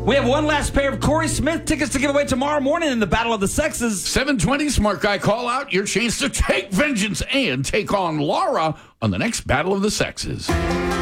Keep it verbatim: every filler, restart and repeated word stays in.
We have one last pair of Corey Smith tickets to give away tomorrow morning in the Battle of the Sexes. seven twenty, Smart Guy Call Out. Your chance to take vengeance and take on Laura on the next Battle of the Sexes.